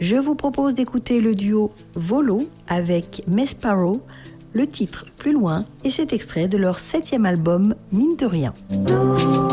Je vous propose d'écouter le duo Volo avec Mesparo, le titre Plus loin, et cet extrait de leur 7e album Mine de rien.